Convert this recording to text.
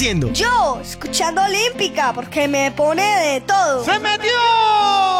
haciendo? Yo, escuchando Olímpica, porque me pone de todo. ¡Se metió!